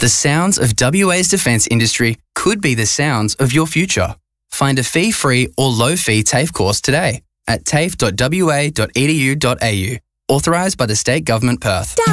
The sounds of WA's defence industry could be the sounds of your future. Find a fee-free or low-fee TAFE course today at tafe.wa.edu.au. Authorised by the State Government Perth.